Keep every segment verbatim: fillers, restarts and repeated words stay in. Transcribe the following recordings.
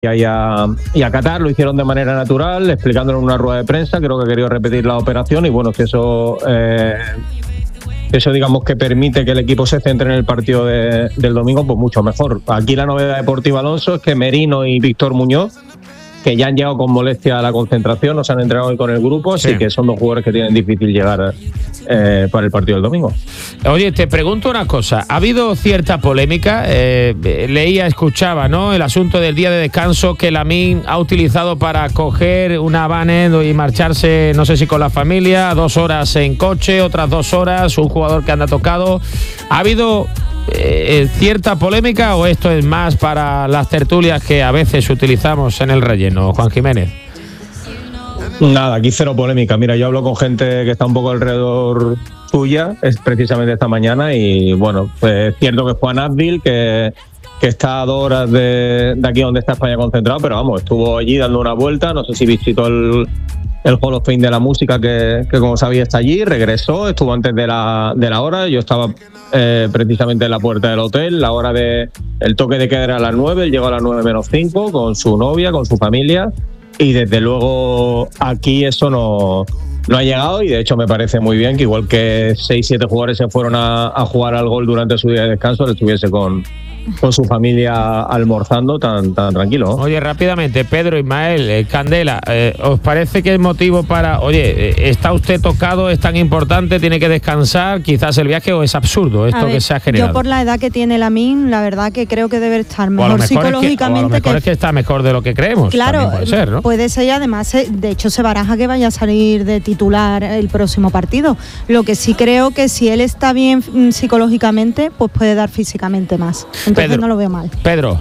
y a, y a Qatar. Lo hicieron de manera natural, explicándolo en una rueda de prensa. Creo que ha querido repetir la operación y bueno, que eso eh, eso digamos que permite que el equipo se centre en el partido de, del domingo, pues mucho mejor. Aquí la novedad de Deportivo Alonso es que Merino y Víctor Muñoz, que ya han llegado con molestia a la concentración, no se han entrenado hoy con el grupo, así sí. que son dos jugadores que tienen difícil llegar eh, para el partido del domingo. Oye, te pregunto una cosa, ha habido cierta polémica, eh, leía, escuchaba, ¿no?, el asunto del día de descanso que Lamine ha utilizado para coger una van y marcharse, no sé si con la familia, dos horas en coche, otras dos horas, un jugador que anda tocado. ¿Ha habido eh, cierta polémica o esto es más para las tertulias que a veces utilizamos en el relleno, Juan Jiménez? Nada, aquí cero polémica. Mira, yo hablo con gente que está un poco alrededor suya, es precisamente esta mañana, y bueno, pues es cierto que Juan Abdil, que, que está a dos horas de, de aquí donde está España concentrado, pero vamos, estuvo allí dando una vuelta, no sé si visitó el, el Hall of Fame de la música, que, que como sabía está allí, regresó, estuvo antes de la, de la hora, yo estaba eh, precisamente en la puerta del hotel, la hora de el toque de queda era a las nueve, él llegó a las nueve menos cinco con su novia, con su familia, y desde luego aquí eso no, no ha llegado, y de hecho me parece muy bien que igual que seis siete jugadores se fueron a, a jugar al gol durante su día de descanso, él estuviese con, con su familia almorzando tan, tan tranquilo. Oye, rápidamente, Pedro, Ismael, eh, Candela, eh, ¿os parece que es motivo para, oye, eh, está usted tocado, es tan importante, tiene que descansar, quizás el viaje, o es absurdo esto ver, que se ha generado? Yo por la edad que tiene Lamine, la verdad que creo que debe estar mejor, mejor psicológicamente. Es que, o a lo mejor que... es que está mejor de lo que creemos. Claro, puede ser, ¿no? Puede ser, y además, de hecho se baraja que vaya a salir de titular el próximo partido. Lo que sí creo que si él está bien psicológicamente, pues puede dar físicamente más. Entonces Pedro, no lo veo mal. Pedro.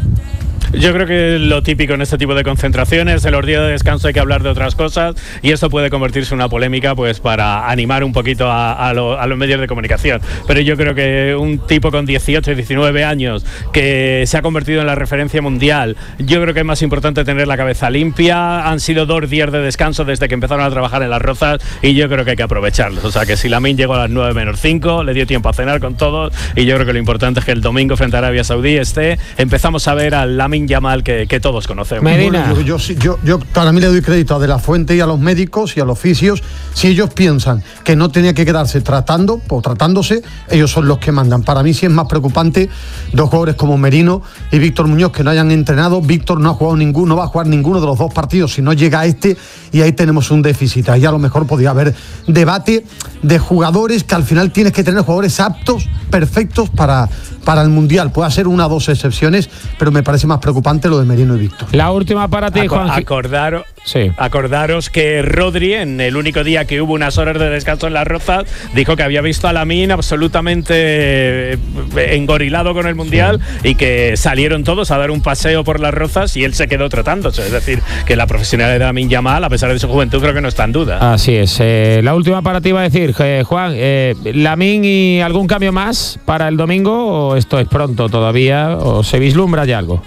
Yo creo que lo típico en este tipo de concentraciones, en los días de descanso hay que hablar de otras cosas, y esto puede convertirse en una polémica pues para animar un poquito a, a, lo, a los medios de comunicación. Pero yo creo que un tipo con dieciocho, diecinueve años que se ha convertido en la referencia mundial, yo creo que es más importante tener la cabeza limpia. Han sido dos días de descanso desde que empezaron a trabajar en las Rozas y yo creo que hay que aprovecharlos. O sea que si Lamine llegó a las nueve menos cinco, le dio tiempo a cenar con todos, y yo creo que lo importante es que el domingo frente a Arabia Saudí esté, empezamos a ver al Lamine Yamal que, que todos conocemos. Medina. Bueno, yo, yo, yo, yo para mí le doy crédito a De La Fuente y a los médicos y a los fisios. Si ellos piensan que no tenía que quedarse tratando o tratándose, ellos son los que mandan. Para mí sí es más preocupante dos jugadores como Merino y Víctor Muñoz que no hayan entrenado. Víctor no ha jugado ninguno, no va a jugar ninguno de los dos partidos si no llega a este, y ahí tenemos un déficit. Ahí a lo mejor podría haber debate de jugadores, que al final tienes que tener jugadores aptos, perfectos para, para el Mundial. Puede ser una o dos excepciones, pero me parece más preocupante lo de Merino y Víctor. La última para ti, Juan. Acordaros, sí. acordaros que Rodri, en el único día que hubo unas horas de descanso en las Rozas, dijo que había visto a Lamine absolutamente engorilado con el Mundial, sí. y que salieron todos a dar un paseo por las Rozas y él se quedó tratándose. Es decir, que la profesionalidad de Lamine Yamal, a pesar de su juventud, creo que no está en duda. Así es. Eh, la última para ti va a decir, eh, Juan, eh, Lamine, ¿y algún cambio más para el domingo, o esto es pronto todavía, o se vislumbra ya algo?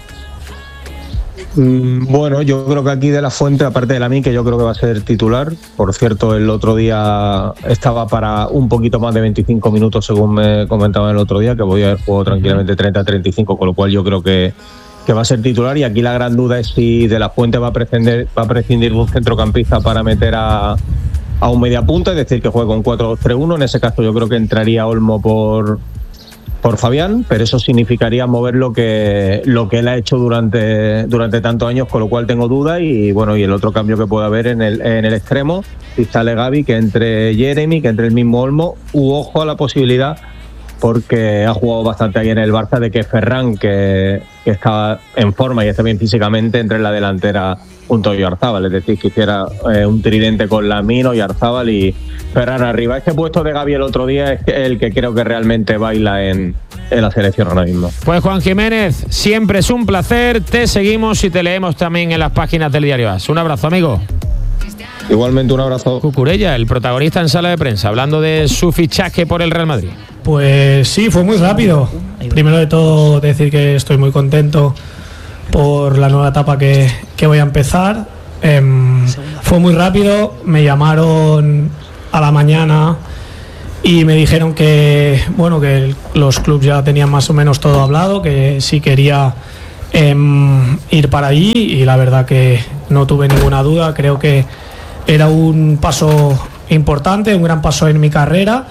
Bueno, yo creo que aquí De La Fuente, aparte de Lamine, que yo creo que va a ser titular. Por cierto, el otro día estaba para un poquito más de veinticinco minutos, según me comentaban el otro día, que podía haber jugado tranquilamente treinta a treinta y cinco, con lo cual yo creo que, que va a ser titular. Y aquí la gran duda es si De La Fuente va a prescindir, va a prescindir de un centrocampista para meter a, a un mediapunta, es decir, que juegue con cuatro dos tres uno. En ese caso yo creo que entraría Olmo por... por Fabián, pero eso significaría mover lo que lo que él ha hecho durante durante tantos años, con lo cual tengo dudas. Y bueno, y el otro cambio que puede haber en el en el extremo, si sale Gavi, que entre Jeremy, que entre el mismo Olmo, u ojo a la posibilidad, porque ha jugado bastante ahí en el Barça, de que Ferran, que, que está en forma y está bien físicamente, entre en la delantera junto a Oyarzábal, es decir, que hiciera eh, un tridente con Lamine, Oyarzábal y Ferran arriba. Este puesto de Gavi el otro día es el que creo que realmente baila en, en la selección ahora mismo. Pues Juan Jiménez, siempre es un placer, te seguimos y te leemos también en las páginas del Diario A S. Un abrazo, amigo. Igualmente, un abrazo. Cucurella, el protagonista en sala de prensa, hablando de su fichaje por el Real Madrid. Pues sí, fue muy rápido. Primero de todo, decir que estoy muy contento por la nueva etapa que, que voy a empezar. Eh, fue muy rápido, me llamaron a la mañana y me dijeron que, bueno, que el, los clubes ya tenían más o menos todo hablado, que si quería eh, ir para allí, y la verdad que no tuve ninguna duda. Creo que era un paso importante, un gran paso en mi carrera.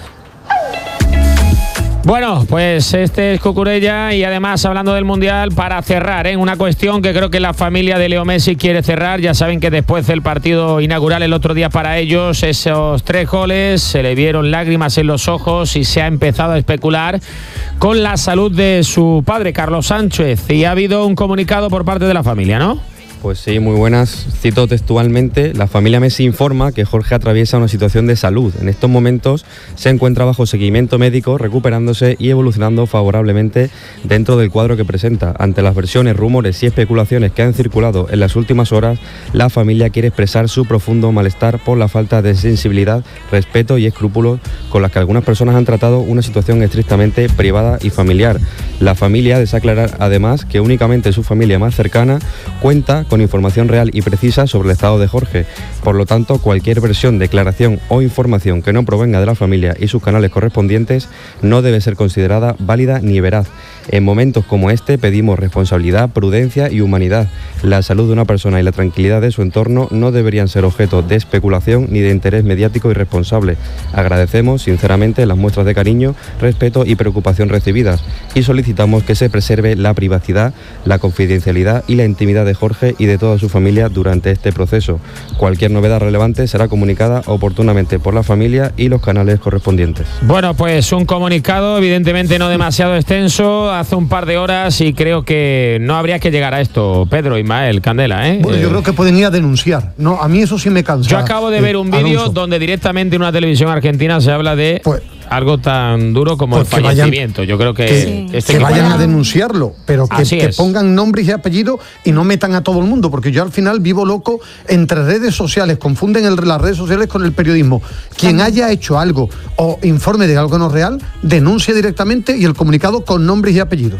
Bueno, pues este es Cucurella, y además hablando del Mundial, para cerrar, ¿eh? una cuestión que creo que la familia de Leo Messi quiere cerrar. Ya saben que después del partido inaugural el otro día para ellos, esos tres goles, se le vieron lágrimas en los ojos y se ha empezado a especular con la salud de su padre, Carlos Sánchez, y ha habido un comunicado por parte de la familia, ¿no? Pues sí, muy buenas. Cito textualmente: la familia Messi informa que Jorge atraviesa una situación de salud. En estos momentos se encuentra bajo seguimiento médico, recuperándose y evolucionando favorablemente dentro del cuadro que presenta. Ante las versiones, rumores y especulaciones que han circulado en las últimas horas, la familia quiere expresar su profundo malestar por la falta de sensibilidad, respeto y escrúpulos con las que algunas personas han tratado una situación estrictamente privada y familiar. La familia desea aclarar además que únicamente su familia más cercana cuenta con información real y precisa sobre el estado de Jorge. Por lo tanto, cualquier versión, declaración o información que no provenga de la familia y sus canales correspondientes no debe ser considerada válida ni veraz. En momentos como este pedimos responsabilidad, prudencia y humanidad. La salud de una persona y la tranquilidad de su entorno no deberían ser objeto de especulación ni de interés mediático irresponsable. Agradecemos sinceramente las muestras de cariño, respeto y preocupación recibidas, y solicitamos que se preserve la privacidad, la confidencialidad y la intimidad de Jorge y de toda su familia durante este proceso. Cualquier novedad relevante será comunicada oportunamente por la familia y los canales correspondientes. Bueno, pues un comunicado evidentemente no demasiado extenso, hace un par de horas, y creo que no habría que llegar a esto, Pedro, Ismael, Candela, ¿eh? Bueno, yo creo que pueden ir a denunciar. No, a mí eso sí me cansa. Yo acabo de ver un vídeo donde directamente en una televisión argentina se habla de pues, algo tan duro como pues el fallecimiento. Vayan, yo creo que, que, este que vayan a denunciarlo, pero que, que pongan nombres y apellidos y no metan a todo el mundo, porque yo al final vivo loco entre redes sociales, confunden el, las redes sociales con el periodismo. Quien haya hecho algo o informe de algo no real, denuncie directamente, y el comunicado con nombres y apellidos.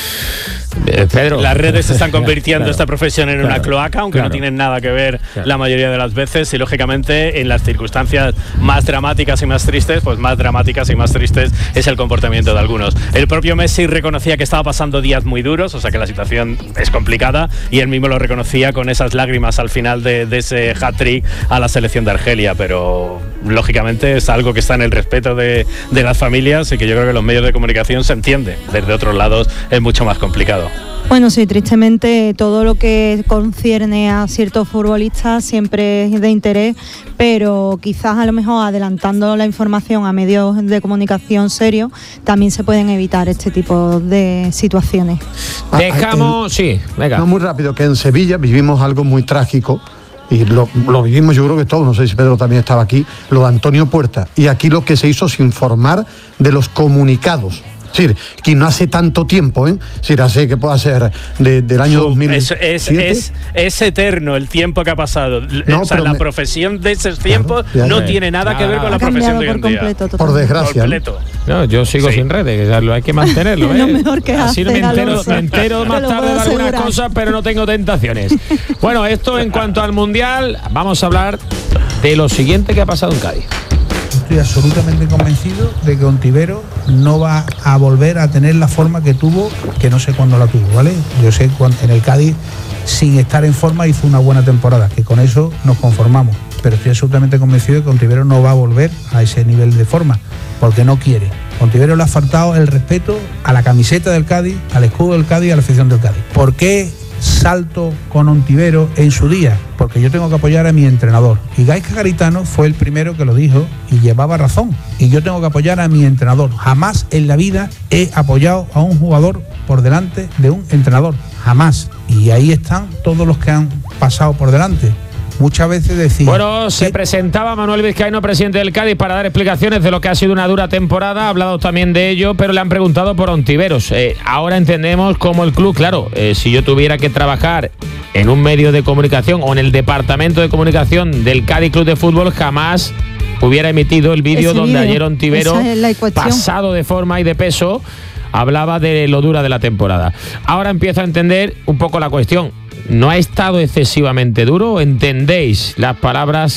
Eh, Pedro. Las redes se están convirtiendo claro, esta profesión en claro, una cloaca, aunque claro, no tienen nada que ver claro. la mayoría de las veces, y lógicamente en las circunstancias más dramáticas y más tristes, pues más dramáticas y más tristes es el comportamiento de algunos. El propio Messi reconocía que estaba pasando días muy duros, o sea que la situación es complicada, y él mismo lo reconocía con esas lágrimas al final de, de ese hat-trick a la selección de Argelia, pero lógicamente es algo que está en el respeto de, de las familias, y que yo creo que los medios de comunicación se entiende, desde otros lados es mucho más complicado. Bueno, sí, tristemente todo lo que concierne a ciertos futbolistas siempre es de interés, pero quizás a lo mejor adelantando la información a medios de comunicación serios también se pueden evitar este tipo de situaciones. Dejamos, sí, venga. No, muy rápido, que en Sevilla vivimos algo muy trágico, y lo, lo vivimos yo creo que todos, no sé si Pedro también estaba aquí, lo de Antonio Puerta, y aquí lo que se hizo es informar de los comunicados. Sí, que no hace tanto tiempo, ¿eh? Sí, hace que pueda ser de, del año dos mil siete. Es, es, es, es eterno el tiempo que ha pasado. No, o sea, la me... profesión de esos tiempos claro, no tiene nada que ver con la profesión de hoy en día. Por desgracia. No, yo sigo sí. sin redes, lo hay que mantenerlo. ¿eh? Lo mejor que Así hace, me entero, me entero más tarde de algunas cosas, pero no tengo tentaciones. Bueno, esto en cuanto al Mundial, vamos a hablar de lo siguiente que ha pasado en Cádiz. Estoy absolutamente convencido de que Ontivero no va a volver a tener la forma que tuvo, que no sé cuándo la tuvo, ¿vale? Yo sé que en el Cádiz, sin estar en forma, hizo una buena temporada, que con eso nos conformamos, pero estoy absolutamente convencido de que Ontivero no va a volver a ese nivel de forma, porque no quiere. Ontivero le ha faltado el respeto a la camiseta del Cádiz, al escudo del Cádiz y a la afición del Cádiz. ¿Por qué salto con Ontivero en su día? Porque yo tengo que apoyar a mi entrenador, y Gaizka Garitano fue el primero que lo dijo y llevaba razón, y yo tengo que apoyar a mi entrenador. Jamás en la vida he apoyado a un jugador por delante de un entrenador, jamás, y ahí están todos los que han pasado por delante. Muchas veces decía... Bueno, se ¿qué? presentaba Manuel Vizcaíno, presidente del Cádiz, para dar explicaciones de lo que ha sido una dura temporada. Ha hablado también de ello, pero le han preguntado por Ontiveros. Eh, ahora entendemos cómo el club, claro, eh, si yo tuviera que trabajar en un medio de comunicación o en el departamento de comunicación del Cádiz Club de Fútbol, jamás hubiera emitido el vídeo donde video, ayer Ontivero, pasado de forma y de peso, hablaba de lo dura de la temporada. Ahora empiezo a entender un poco la cuestión. ¿No ha estado excesivamente duro? ¿Entendéis las palabras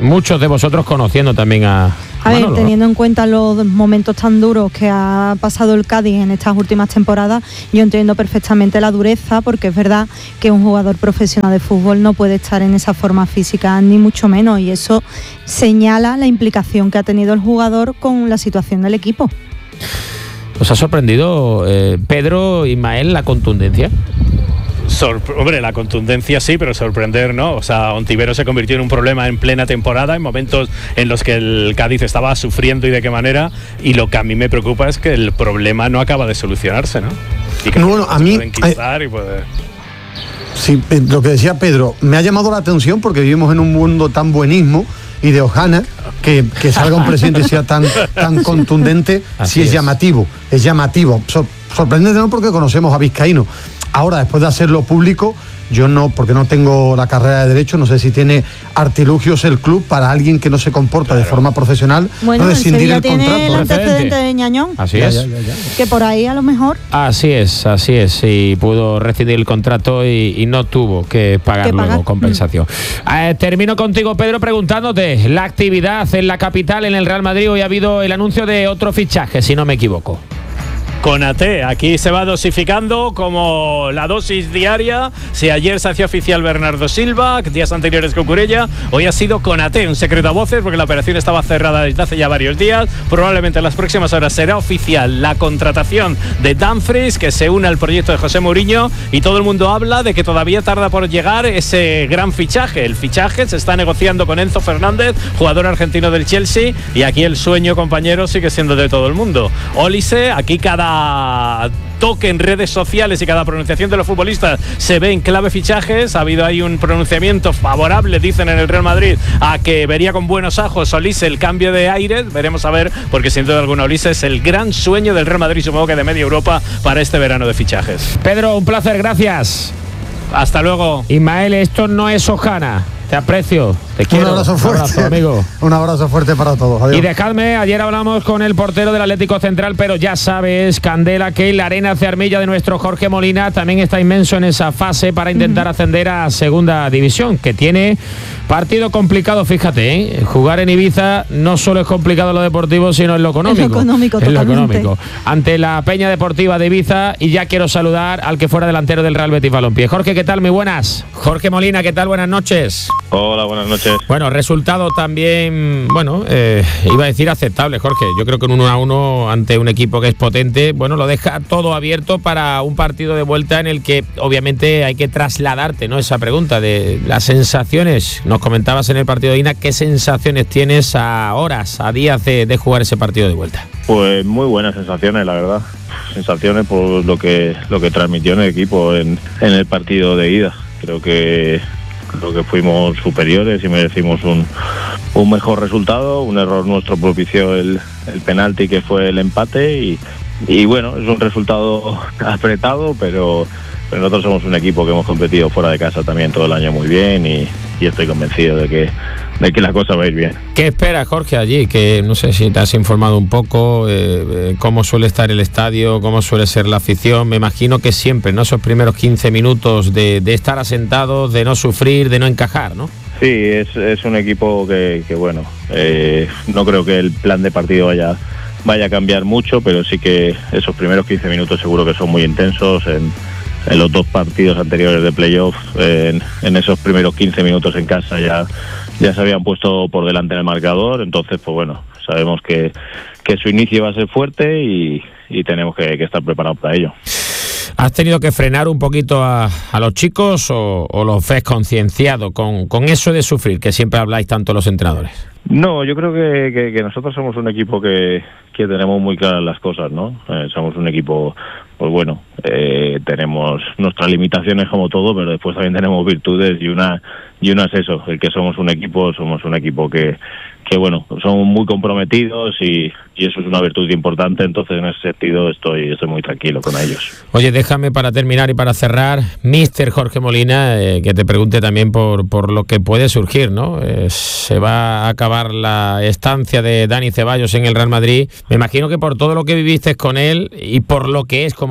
muchos de vosotros conociendo también a, A ver, Manolo, teniendo ¿no? en cuenta los momentos tan duros que ha pasado el Cádiz en estas últimas temporadas, yo entiendo perfectamente la dureza, porque es verdad que un jugador profesional de fútbol no puede estar en esa forma física, ni mucho menos, y eso señala la implicación que ha tenido el jugador con la situación del equipo. ¿Os ha sorprendido, eh, Pedro, Ismael, la contundencia? Sorpre- Hombre, la contundencia sí, pero sorprender no. O sea, Ontivero se convirtió en un problema en plena temporada, en momentos en los que el Cádiz estaba sufriendo y de qué manera. Y lo que a mí me preocupa es que el problema no acaba de solucionarse, ¿no? Y que No, bueno, a mí- puede enquistar y puede... Sí, lo que decía Pedro, me ha llamado la atención porque vivimos en un mundo tan buenismo y de hojana, que, que salga un presidente y sea tan, tan contundente, Así sí es, es. llamativo, es llamativo. Sor- sorprendente no, porque conocemos a Vizcaíno. Ahora, después de hacerlo público, yo no, porque no tengo la carrera de Derecho, no sé si tiene artilugios el club para alguien que no se comporta de forma profesional, Bueno, no el rescindir Sevilla el tiene contrato. el antecedente Precedente. de Ñañón, Así Ya, es. ya, ya, ya. que por ahí a lo mejor Así es, así es. Y pudo rescindir el contrato y, y no tuvo que pagar Que pagar. luego compensación. Eh, termino contigo, Pedro, preguntándote la actividad en la capital, en el Real Madrid. Hoy ha habido el anuncio de otro fichaje, si no me equivoco. Conate, aquí se va dosificando como la dosis diaria. Si ayer se hacía oficial Bernardo Silva, días anteriores Cucurella, hoy ha sido Conate, un secreto a voces porque la operación estaba cerrada desde hace ya varios días. Probablemente en las próximas horas será oficial la contratación de Dumfries, que se une al proyecto de José Mourinho, y todo el mundo habla de que todavía tarda por llegar ese gran fichaje. El fichaje se está negociando con Enzo Fernández, jugador argentino del Chelsea, y aquí el sueño, compañero, sigue siendo de todo el mundo. Olise, aquí cada toque en redes sociales y cada pronunciación de los futbolistas se ve en clave fichajes. Ha habido ahí un pronunciamiento favorable, dicen en el Real Madrid, a que vería con buenos ojos Olise el cambio de aire. Veremos a ver, porque sin duda alguna Olise es el gran sueño del Real Madrid, supongo que de media Europa, para este verano de fichajes. Pedro, un placer, gracias. Hasta luego. Ismael, esto no es hojana. Te aprecio, te quiero. Un abrazo fuerte. Un abrazo, amigo. Un abrazo fuerte para todos. Adiós. Y dejadme, ayer hablamos con el portero del Atlético Central, pero ya sabes, Candela, que la arena hace armilla de nuestro Jorge Molina también está inmenso en esa fase para intentar ascender a segunda división, que tiene partido complicado, fíjate, ¿eh? Jugar en Ibiza no solo es complicado en lo deportivo, sino en lo económico. En lo económico, En lo totalmente. económico. Ante la Peña Deportiva de Ibiza, y ya quiero saludar al que fuera delantero del Real Betis Balompié. Jorge, ¿qué tal? Muy buenas. Jorge Molina, ¿qué tal? Buenas noches. Hola, buenas noches. Bueno, resultado también, bueno, eh, iba a decir aceptable, Jorge. Yo creo que un uno a uno ante un equipo que es potente, bueno, lo deja todo abierto para un partido de vuelta en el que obviamente hay que trasladarte, ¿no? Esa pregunta de las sensaciones. Nos comentabas en el partido de Ina, ¿qué sensaciones tienes a horas, a días de, de jugar ese partido de vuelta? Pues muy buenas sensaciones, la verdad. Sensaciones por lo que lo que transmitió en el equipo en, en el partido de ida. Creo que creo que fuimos superiores y merecimos un, un mejor resultado. Un error nuestro propició el, el penalti, que fue el empate, y, y bueno, es un resultado apretado, pero, pero nosotros somos un equipo que hemos competido fuera de casa también todo el año muy bien, y, y estoy convencido de que de que la cosa va a ir bien. ¿Qué esperas, Jorge, allí? Que no sé si te has informado un poco, eh, eh, cómo suele estar el estadio, cómo suele ser la afición. Me imagino que siempre, ¿no? Esos primeros quince minutos de, de estar asentados, de no sufrir, de no encajar, ¿no? Sí, es, es un equipo que, que bueno, eh, no creo que el plan de partido vaya, vaya a cambiar mucho, pero sí que esos primeros quince minutos seguro que son muy intensos. En, en los dos partidos anteriores de playoff, en, en esos primeros quince minutos en casa ya, ya se habían puesto por delante en el marcador. Entonces, pues bueno, sabemos que, que su inicio va a ser fuerte, y, y tenemos que, que estar preparados para ello. ¿Has tenido que frenar un poquito a, a los chicos o, o los ves concienciados con, con eso de sufrir, que siempre habláis tanto los entrenadores? No, yo creo que, que, que nosotros somos un equipo que, que tenemos muy claras las cosas, ¿no? Eh, somos un equipo, pues bueno, eh, tenemos nuestras limitaciones como todo, pero después también tenemos virtudes, y una y una es eso, el que somos un equipo, somos un equipo que, que bueno, somos muy comprometidos, y, y eso es una virtud importante. Entonces, en ese sentido, estoy, estoy muy tranquilo con ellos. Oye, déjame para terminar y para cerrar, míster Jorge Molina, eh, que te pregunte también por, por lo que puede surgir, ¿no? Eh, se va a acabar la estancia de Dani Ceballos en el Real Madrid. Me imagino que por todo lo que viviste con él y por lo que es como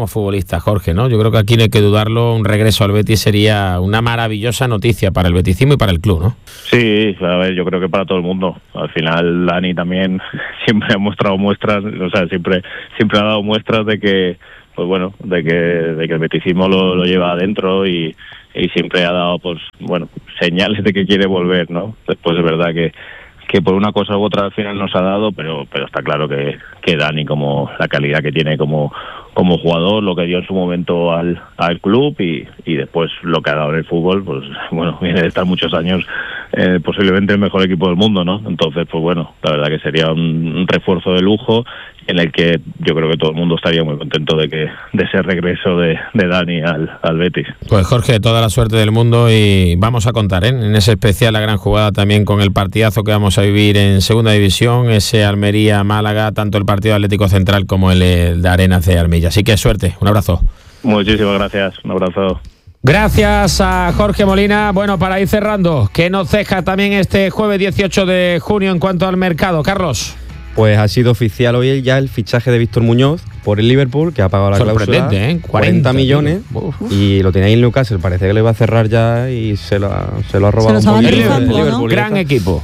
como futbolista, Jorge, ¿no? Yo creo que aquí no hay que dudarlo, un regreso al Betis sería una maravillosa noticia para el betisismo y para el club, ¿no? Sí, a ver, yo creo que para todo el mundo. Al final Dani también siempre ha mostrado muestras, o sea, siempre siempre ha dado muestras de que, pues bueno, de que de que el betisismo lo, lo lleva adentro y, y siempre ha dado, pues bueno, señales de que quiere volver, ¿no? Después es verdad que que por una cosa u otra al final nos ha dado, pero pero está claro que, que Dani, como la calidad que tiene como como jugador, lo que dio en su momento al, al club y, y después lo que ha dado en el fútbol, pues bueno, viene de estar muchos años eh, posiblemente el mejor equipo del mundo, ¿no? Entonces, pues bueno, la verdad que sería un, un refuerzo de lujo en el que yo creo que todo el mundo estaría muy contento de que de ese regreso de, de Dani al, al Betis. Pues Jorge, toda la suerte del mundo y vamos a contar, ¿eh? En ese especial la gran jugada también con el partidazo que vamos a vivir en Segunda División, ese Almería-Málaga, tanto el partido Atlético Central como el, el de Arenas de Armilla. Así que suerte, un abrazo. Muchísimas gracias, un abrazo. Gracias a Jorge Molina. Bueno, para ir cerrando, ¿qué nos deja también este jueves dieciocho de junio en cuanto al mercado, Carlos? Pues ha sido oficial hoy ya el fichaje de Víctor Muñoz por el Liverpool, que ha pagado la cláusula, ¿eh? cuarenta, cuarenta millones, y lo tenía ahí en Newcastle. Parece que lo iba a cerrar ya y se lo ha, se lo ha robado se un poquito. El Liverpool, el ¿no? Gran equipo.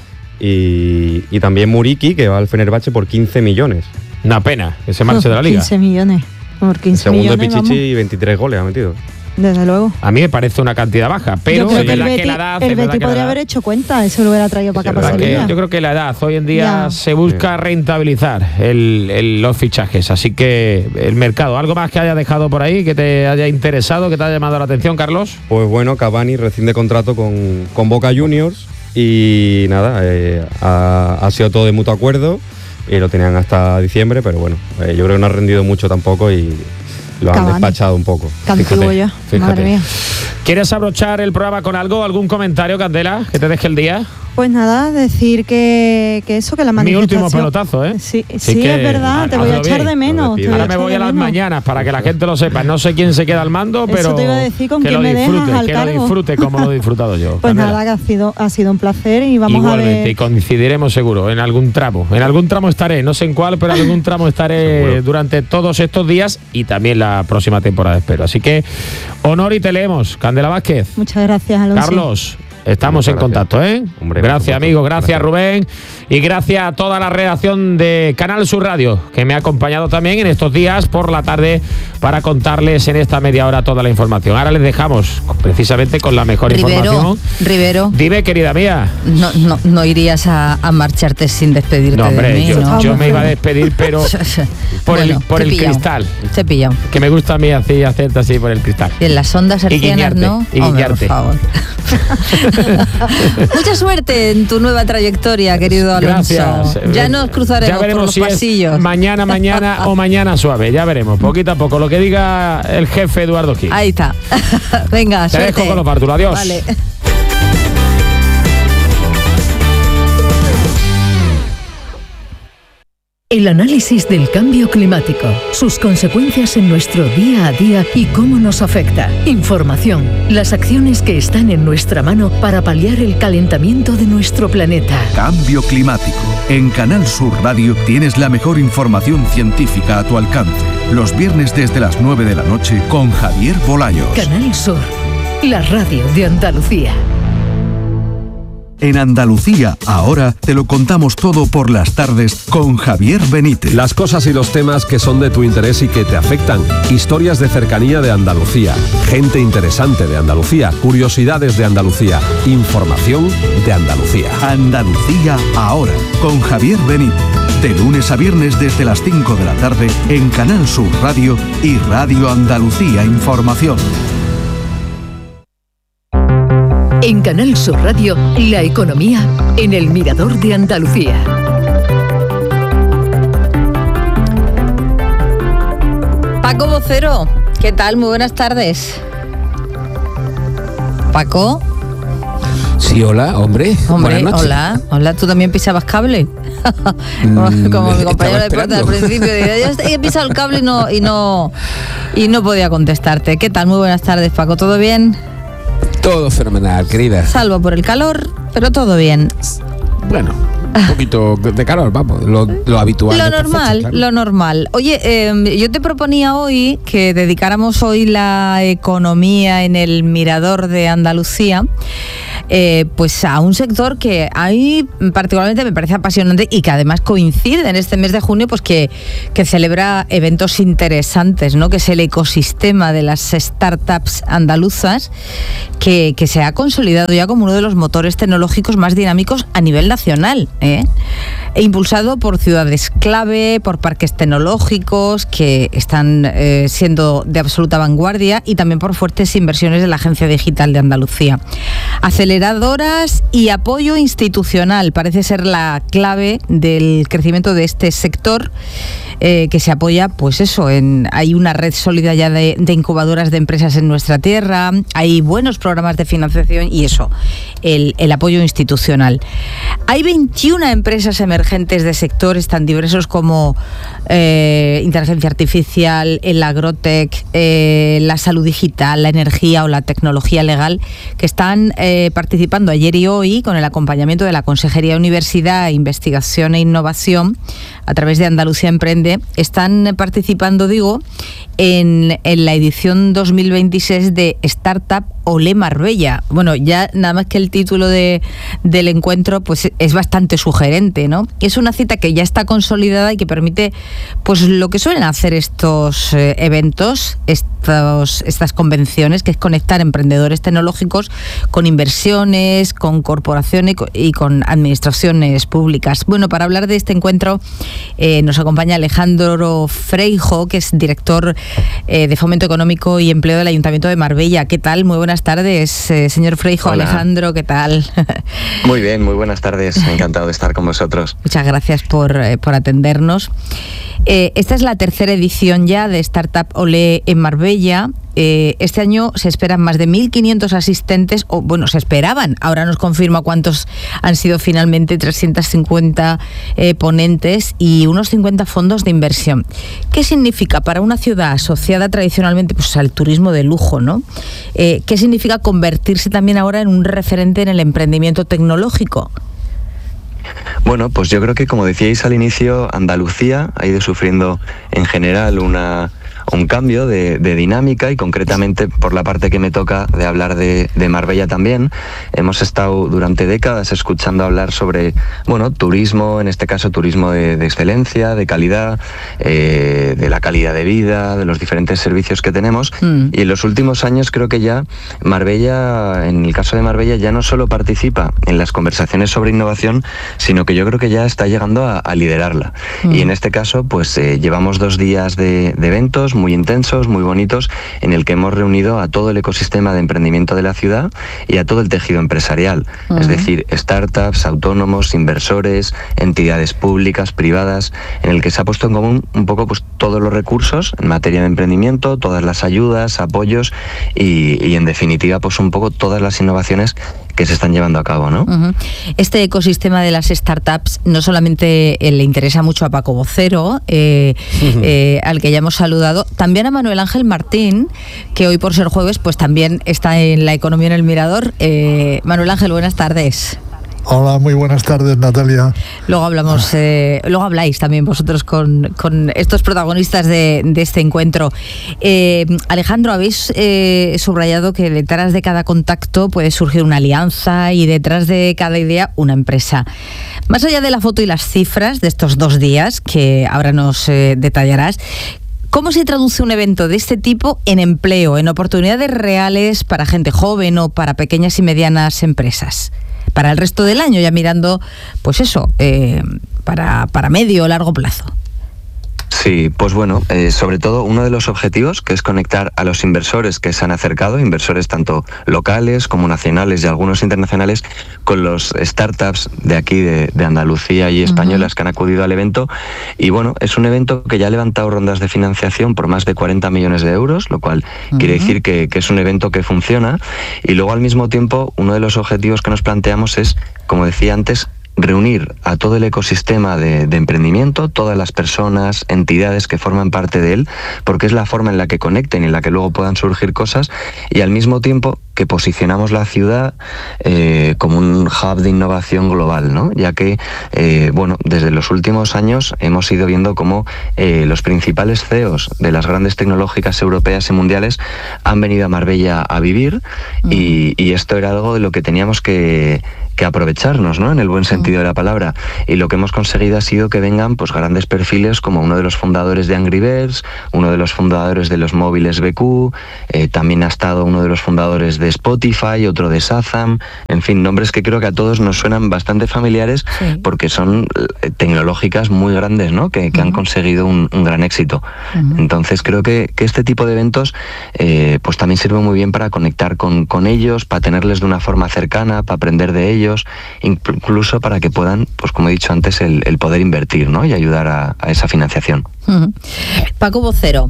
Y, y también Muriqui, que va al Fenerbahce por quince millones. Una pena que se marche de la liga. quince millones. Por quince Segundo millones, Pichichi vamos. y veintitrés goles ha metido. Desde luego. A mí me parece una cantidad baja, pero yo creo es que el verdad Betis, que la edad... el es verdad Betis que la podría edad- haber hecho cuenta, eso lo hubiera traído para es acá, para verdad que Sevilla. yo creo que la edad, hoy en día Ya. se busca rentabilizar el, el- los fichajes, así que el mercado. ¿Algo más que haya dejado por ahí, que te haya interesado, que te haya llamado la atención, Carlos? Pues bueno, Cavani recién de contrato con, con Boca Juniors y nada, eh, ha, ha sido todo de mutuo acuerdo y lo tenían hasta diciembre, pero bueno, eh, yo creo que no ha rendido mucho tampoco y lo han Cavani. despachado un poco. Qué antiguo ya, fíjate. madre mía. ¿Quieres abrochar el programa con algo? ¿Algún comentario, Candela, que te deje el día? Pues nada, decir que, que eso, que la Mi manifestación... último pelotazo, ¿eh? Sí, Así sí que, es verdad, te voy a hazlo echar bien. de menos. te voy Ahora a me echar voy de a las menos. mañanas para que la gente lo sepa. No sé quién se queda al mando, Eso pero te iba a decir, ¿con que quién lo me dejas disfrute, al que lo cargo? disfrute como lo he disfrutado yo. Pues Candela. nada, que ha sido, ha sido un placer y vamos Igualmente, a ver... y coincidiremos seguro en algún tramo. En algún tramo estaré, no sé en cuál, pero en algún tramo estaré durante todos estos días y también la próxima temporada, espero. Así que, honor y te leemos. Candela Vázquez. Muchas gracias, Alonso. Carlos, estamos Muchas en contacto, ¿eh? Hombre, gracias, por supuesto. amigo, gracias, Gracias. Rubén. Y gracias a toda la redacción de Canal Sur Radio, que me ha acompañado también en estos días por la tarde para contarles en esta media hora toda la información. Ahora les dejamos precisamente con la mejor Rivero, información. Rivero, Dime, querida mía. no, no, no irías a, a marcharte sin despedirte No, hombre, de mí, yo, ¿no? yo me iba a despedir, pero por el, Bueno, por te he el pillado, cristal. Te he pillado. Que me gusta a mí así, hacerte así por el cristal. Y en las ondas Y hercianas, guiñarte, ¿no? y Hombre, guiñarte. por favor. Mucha suerte en tu nueva trayectoria, querido Alonso. Gracias. Ya nos cruzaremos Ya veremos por los si pasillos. es mañana, mañana o mañana suave. Ya veremos, poquito a poco. Lo que diga el jefe Eduardo Gil. Ahí está. Venga, Te suerte. dejo con los bártulos. Adiós. Vale. El análisis del cambio climático, sus consecuencias en nuestro día a día y cómo nos afecta. Información, las acciones que están en nuestra mano para paliar el calentamiento de nuestro planeta. Cambio climático. En Canal Sur Radio tienes la mejor información científica a tu alcance. Los viernes desde las nueve de la noche con Javier Bolaños. Canal Sur, la radio de Andalucía. En Andalucía, ahora te lo contamos todo por las tardes con Javier Benítez. Las cosas y los temas que son de tu interés y que te afectan. Historias de cercanía de Andalucía. Gente interesante de Andalucía. Curiosidades de Andalucía. Información de Andalucía. Andalucía, ahora con Javier Benítez. De lunes a viernes desde las cinco de la tarde en Canal Sur Radio y Radio Andalucía Información. En Canal Sur Radio, la economía en el Mirador de Andalucía. Paco Vocero, ¿qué tal? Muy buenas tardes. Paco. Sí, hola, hombre. Hombre, Buenas noches. hola. Hola, ¿tú también pisabas cable? Mm, Como mi compañero de estaba deporte al esperando. principio. Dice, yo he pisado el cable y no, y no, y no podía contestarte. ¿Qué tal? Muy buenas tardes, Paco. ¿Todo bien? Todo fenomenal, querida. Salvo por el calor, pero todo bien. Bueno, Un poquito de calor, vamos, lo, lo habitual. Lo normal, perfecto, claro. Lo normal. Oye, eh, yo te proponía hoy que dedicáramos hoy la economía en el Mirador de Andalucía, eh, pues a un sector que a mí particularmente me parece apasionante y que además coincide en este mes de junio, pues que, que celebra eventos interesantes, ¿no? Que es el ecosistema de las startups andaluzas, que, que se ha consolidado ya como uno de los motores tecnológicos más dinámicos a nivel nacional. ¿Eh? E impulsado por ciudades clave, por parques tecnológicos que están eh, siendo de absoluta vanguardia y también por fuertes inversiones de la Agencia Digital de Andalucía. Aceleradoras y apoyo institucional parece ser la clave del crecimiento de este sector, eh, que se apoya, pues eso, en hay una red sólida ya de, de incubadoras de empresas en nuestra tierra, hay buenos programas de financiación y eso, el, el apoyo institucional. Hay veintiuna empresas emergentes de sectores tan diversos como eh, inteligencia artificial, el agrotech, eh, la salud digital, la energía o la tecnología legal, que están eh, participando ayer y hoy con el acompañamiento de la Consejería de Universidad, Investigación e Innovación a través de Andalucía Emprende. Están participando, digo, en, en la edición dos mil veintiséis de Startup Olé Marbella. Bueno, ya nada más que el título de, del encuentro pues es bastante sugerente, ¿no? Es una cita que ya está consolidada y que permite pues lo que suelen hacer estos eh, eventos, estos, estas convenciones, que es conectar emprendedores tecnológicos con inversiones, con corporaciones y con administraciones públicas. Bueno, para hablar de este encuentro eh, nos acompaña Alejandro Freijo, que es director eh, de Fomento Económico y Empleo del Ayuntamiento de Marbella. ¿Qué tal? Muy buenas tardes, eh, señor Freijo. Hola. Alejandro, ¿qué tal? Muy bien, muy buenas tardes. Encantado de estar con vosotros. Muchas gracias por, eh, por atendernos. Eh, esta es la tercera edición ya de Startup Olé en Marbella. Eh, este año se esperan más de mil quinientos asistentes, o bueno, se esperaban, ahora nos confirma cuántos han sido finalmente, trescientos cincuenta eh, ponentes y unos cincuenta fondos de inversión. ¿Qué significa para una ciudad asociada tradicionalmente pues, al turismo de lujo, ¿no? Eh, ¿Qué significa convertirse también ahora en un referente en el emprendimiento tecnológico? Bueno, pues yo creo que, como decíais al inicio, Andalucía ha ido sufriendo en general una... un cambio de, de dinámica y concretamente por la parte que me toca de hablar de, de Marbella también. Hemos estado durante décadas escuchando hablar sobre, bueno, turismo, en este caso turismo de, de excelencia, de calidad, eh, de la calidad de vida, de los diferentes servicios que tenemos mm. y en los últimos años creo que ya Marbella, en el caso de Marbella, ya no solo participa en las conversaciones sobre innovación, sino que yo creo que ya está llegando a, a liderarla. Mm. Y en este caso, pues eh, llevamos dos días de, de eventos muy intensos, muy bonitos, en el que hemos reunido a todo el ecosistema de emprendimiento de la ciudad y a todo el tejido empresarial, uh-huh. es decir, startups, autónomos, inversores, entidades públicas, privadas, en el que se ha puesto en común un poco pues todos los recursos en materia de emprendimiento, todas las ayudas, apoyos y, y en definitiva pues un poco todas las innovaciones que se están llevando a cabo, ¿no? Uh-huh. Este ecosistema de las startups no solamente eh, le interesa mucho a Paco Vocero, eh, uh-huh. eh, al que ya hemos saludado, también a Manuel Ángel Martín, que hoy por ser jueves pues también está en la economía en el Mirador. Eh, Manuel Ángel, buenas tardes. Hola, muy buenas tardes, Natalia. Luego hablamos, eh, luego habláis también vosotros con, con estos protagonistas de, de este encuentro. Eh, Alejandro, habéis eh, subrayado que detrás de cada contacto puede surgir una alianza y detrás de cada idea una empresa. Más allá de la foto y las cifras de estos dos días, que ahora nos eh, detallarás, ¿cómo se traduce un evento de este tipo en empleo, en oportunidades reales para gente joven o para pequeñas y medianas empresas? Para el resto del año, ya mirando, pues eso, eh, para, para medio o largo plazo. Sí, pues bueno, eh, sobre todo uno de los objetivos, que es conectar a los inversores que se han acercado, inversores tanto locales como nacionales y algunos internacionales, con los startups de aquí, de, de Andalucía y españolas uh-huh. que han acudido al evento. Y bueno, es un evento que ya ha levantado rondas de financiación por más de cuarenta millones de euros, lo cual uh-huh. quiere decir que, que es un evento que funciona. Y luego, al mismo tiempo, uno de los objetivos que nos planteamos es, como decía antes, reunir a todo el ecosistema de, de emprendimiento, todas las personas, entidades que forman parte de él, porque es la forma en la que conecten y en la que luego puedan surgir cosas, y al mismo tiempo que posicionamos la ciudad eh, como un hub de innovación global, ¿no? Ya que, eh, bueno, desde los últimos años hemos ido viendo cómo eh, los principales C E Os de las grandes tecnológicas europeas y mundiales han venido a Marbella a vivir uh-huh. y, y esto era algo de lo que teníamos que que aprovecharnos, ¿no? En el buen sentido de la palabra. Y lo que hemos conseguido ha sido que vengan pues grandes perfiles como uno de los fundadores de Angry Birds, uno de los fundadores de los móviles B Q, eh, también ha estado uno de los fundadores de Spotify, otro de Shazam, en fin, nombres que creo que a todos nos suenan bastante familiares sí. porque son eh, tecnológicas muy grandes, ¿no? Que, que uh-huh. han conseguido un, un gran éxito. Uh-huh. Entonces creo que, que este tipo de eventos eh, pues también sirve muy bien para conectar con, con ellos, para tenerles de una forma cercana, para aprender de ellos, incluso para que puedan, pues como he dicho antes, el, el poder invertir, ¿no? Y ayudar a, a esa financiación. Uh-huh. Paco Vocero.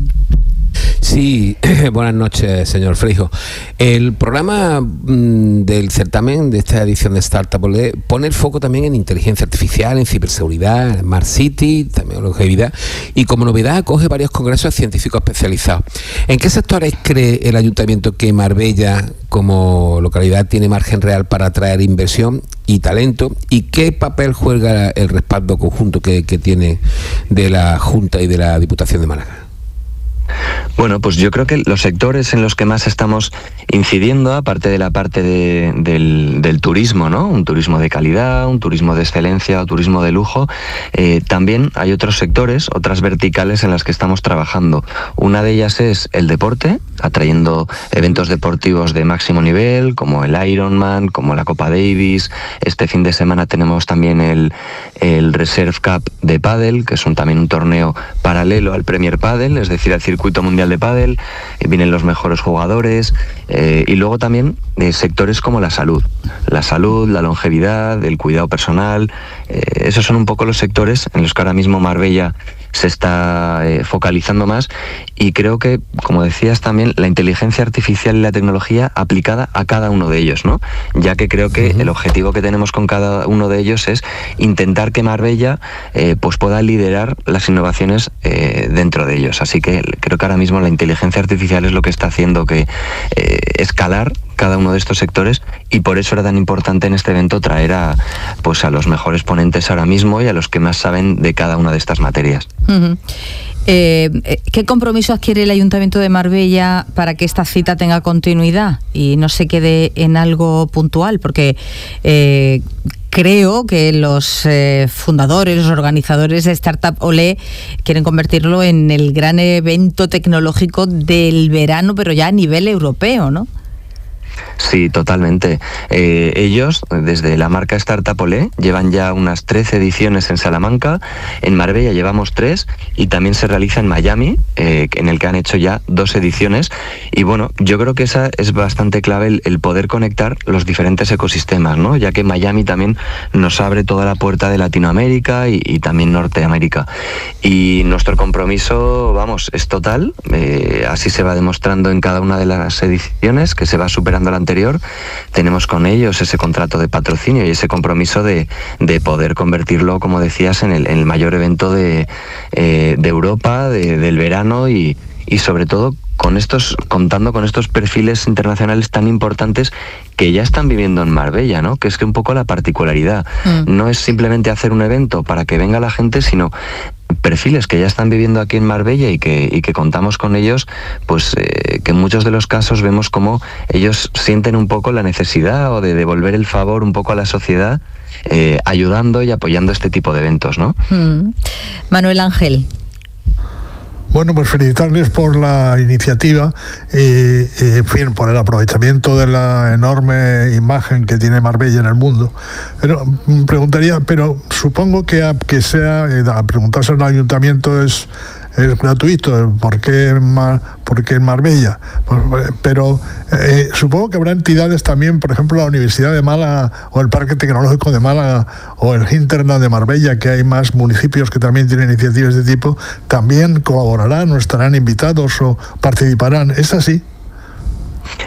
Sí, buenas noches, señor Freijo. El programa mmm, del certamen de esta edición de Startup pone el foco también en inteligencia artificial, en ciberseguridad, en Smart City, también en longevidad, y como novedad acoge varios congresos científicos especializados. ¿En qué sectores cree el Ayuntamiento que Marbella, como localidad, tiene margen real para atraer inversión y talento? ¿Y qué papel juega el respaldo conjunto que, que tiene de la Junta y de la Diputación de Málaga? Bueno, pues yo creo que los sectores en los que más estamos incidiendo, aparte de la parte de, del, del turismo, ¿no? Un turismo de calidad, un turismo de excelencia o turismo de lujo, eh, también hay otros sectores, otras verticales en las que estamos trabajando. Una de ellas es el deporte, atrayendo eventos deportivos de máximo nivel, como el Ironman, como la Copa Davis. Este fin de semana tenemos también el, el Reserve Cup de pádel, que es un, también un torneo paralelo al Premier Padel, es decir, al circuito mundial de pádel, eh, vienen los mejores jugadores, eh, y luego también eh, sectores como la salud, la salud, la longevidad, el cuidado personal, eh, esos son un poco los sectores en los que ahora mismo Marbella se está eh, focalizando más, y creo que, como decías también, la inteligencia artificial y la tecnología aplicada a cada uno de ellos, ¿no? Ya que creo que uh-huh. el objetivo que tenemos con cada uno de ellos es intentar que Marbella eh, pues pueda liderar las innovaciones eh, dentro de ellos. Así que creo que ahora mismo la inteligencia artificial es lo que está haciendo que eh, escalar cada uno de estos sectores, y por eso era tan importante en este evento traer a, pues a los mejores ponentes ahora mismo y a los que más saben de cada una de estas materias. Uh-huh. Eh, ¿Qué compromiso adquiere el Ayuntamiento de Marbella para que esta cita tenga continuidad y no se quede en algo puntual? Porque eh, creo que los eh, fundadores, los organizadores de Startup Olé quieren convertirlo en el gran evento tecnológico del verano, pero ya a nivel europeo, ¿no? Sí, totalmente. Eh, ellos, desde la marca Startup Olé, llevan ya unas trece ediciones en Salamanca, en Marbella llevamos tres, y también se realiza en Miami, eh, en el que han hecho ya dos ediciones, y bueno, yo creo que esa es bastante clave, el, el poder conectar los diferentes ecosistemas, ¿no? Ya que Miami también nos abre toda la puerta de Latinoamérica y, y también Norteamérica. Y nuestro compromiso, vamos, es total, eh, así se va demostrando en cada una de las ediciones, que se va superando la anterior. Tenemos con ellos ese contrato de patrocinio y ese compromiso de, de poder convertirlo, como decías, en el, en el mayor evento de, eh, de Europa, de, del verano, y, y sobre todo con estos, contando con estos perfiles internacionales tan importantes que ya están viviendo en Marbella, ¿no? Que es que un poco la particularidad mm. no es simplemente hacer un evento para que venga la gente, sino perfiles que ya están viviendo aquí en Marbella y que, y que contamos con ellos, pues eh, que en muchos de los casos vemos como ellos sienten un poco la necesidad o de devolver el favor un poco a la sociedad, eh, ayudando y apoyando este tipo de eventos, ¿no? Mm. Manuel Ángel. Bueno, pues felicitarles por la iniciativa y, y, en fin, por el aprovechamiento de la enorme imagen que tiene Marbella en el mundo. Pero me preguntaría, pero supongo que, a, que sea, a preguntarse al ayuntamiento es, es gratuito, ¿por qué, por qué en Marbella? Pero eh, supongo que habrá entidades también, por ejemplo, la Universidad de Málaga o el Parque Tecnológico de Málaga o el Hinterland de Marbella, que hay más municipios que también tienen iniciativas de tipo, también colaborarán o estarán invitados o participarán. ¿Es así?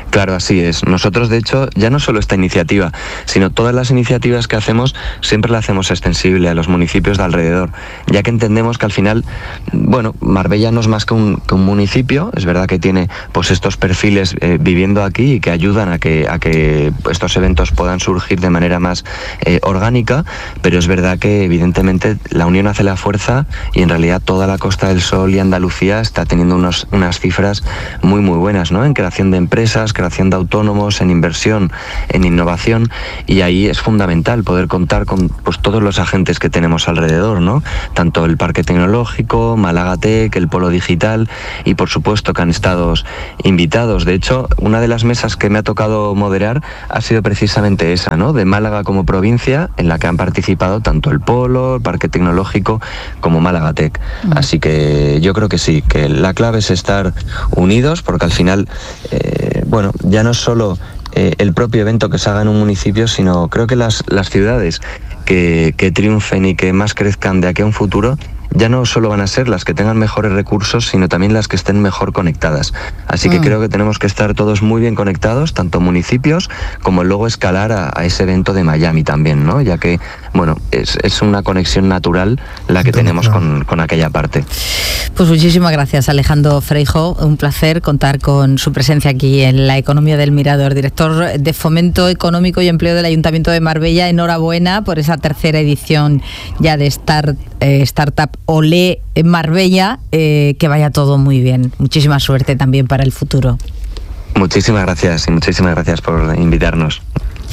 Claro, así es. Nosotros, de hecho, ya no solo esta iniciativa, sino todas las iniciativas que hacemos, siempre la hacemos extensible a los municipios de alrededor, ya que entendemos que al final, bueno, Marbella no es más que un, que un municipio, es verdad que tiene pues estos perfiles eh, viviendo aquí y que ayudan a que, a que estos eventos puedan surgir de manera más eh, orgánica, pero es verdad que evidentemente la unión hace la fuerza y en realidad toda la Costa del Sol y Andalucía está teniendo unos, unas cifras muy muy buenas, ¿no? En creación de empresas, creación de autónomos, en inversión, en innovación, y ahí es fundamental poder contar con pues todos los agentes que tenemos alrededor, ¿no? Tanto el Parque Tecnológico, Málaga Tech, el Polo Digital y por supuesto que han estado invitados. De hecho, una de las mesas que me ha tocado moderar ha sido precisamente esa, ¿no? De Málaga como provincia, en la que han participado tanto el Polo, el Parque Tecnológico como Málaga Tech. Mm. Así que yo creo que sí, que la clave es estar unidos, porque al final, eh, bueno, ya no es solo eh, el propio evento que se haga en un municipio, sino creo que las, las ciudades que, que triunfen y que más crezcan de aquí a un futuro ya no solo van a ser las que tengan mejores recursos, sino también las que estén mejor conectadas. Así que mm. creo que tenemos que estar todos muy bien conectados, tanto municipios como luego escalar a, a ese evento de Miami también, ¿no? Ya que, bueno, es, es una conexión natural la que tenemos con, con aquella parte. Pues muchísimas gracias, Alejandro Freijo. Un placer contar con su presencia aquí en La Economía del Mirador. Director de Fomento Económico y Empleo del Ayuntamiento de Marbella, enhorabuena por esa tercera edición ya de Start, eh, Startup Olé en Marbella, eh, que vaya todo muy bien. Muchísima suerte también para el futuro. Muchísimas gracias y muchísimas gracias por invitarnos.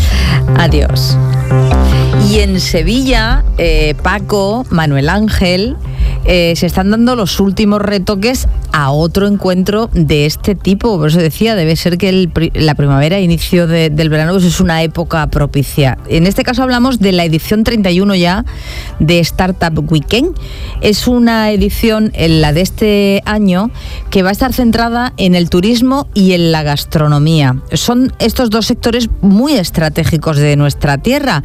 Adiós. Y en Sevilla, eh, Paco, Manuel Ángel, eh, se están dando los últimos retoques a otro encuentro de este tipo. Por eso decía, debe ser que el, la primavera, inicio de, del verano, pues es una época propicia. En este caso hablamos de la edición treinta y uno ya de Startup Weekend. Es una edición, en la de este año, que va a estar centrada en el turismo y en la gastronomía. Son estos dos sectores muy estratégicos de nuestra tierra.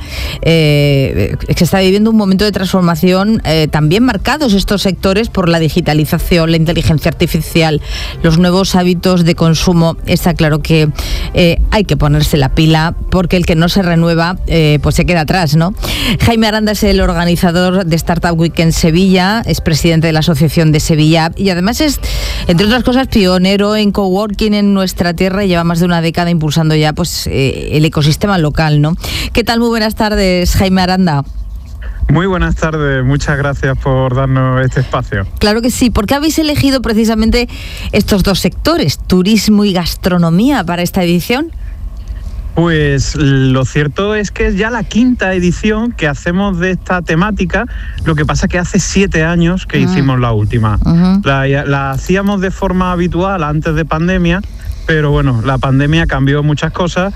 Eh, se está viviendo un momento de transformación eh, también marcados estos sectores por la digitalización, la inteligencia artificial, los nuevos hábitos de consumo. Está claro que eh, hay que ponerse la pila, porque el que no se renueva eh, pues se queda atrás, ¿no? Jaime Aranda es el organizador de Startup Weekend Sevilla, es presidente de la Asociación de Sevilla y además es, entre otras cosas, pionero en coworking en nuestra tierra y lleva más de una década impulsando ya pues eh, el ecosistema local, ¿no? ¿Qué tal? Muy buenas tardes, Jaime Aranda. Muy buenas tardes, muchas gracias por darnos este espacio. Claro que sí. ¿Por qué habéis elegido precisamente estos dos sectores, turismo y gastronomía, para esta edición? Pues lo cierto es que es ya la quinta edición que hacemos de esta temática. Lo que pasa es que hace siete años que uh-huh. hicimos la última. Uh-huh. La, la hacíamos de forma habitual antes de pandemia, pero bueno, la pandemia cambió muchas cosas